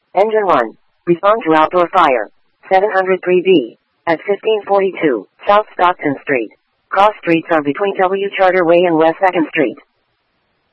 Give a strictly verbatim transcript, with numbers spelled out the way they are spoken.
Engine one. Respond to outdoor fire. seven oh three B. At fifteen forty-two, South Stockton Street. Cross streets are between W Charter Way and West second Street.